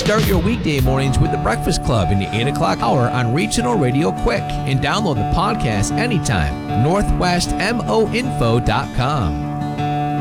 Start your weekday mornings with the Breakfast Club in the 8 o'clock hour on Regional Radio Quick and download the podcast anytime. NorthwestMOInfo.com.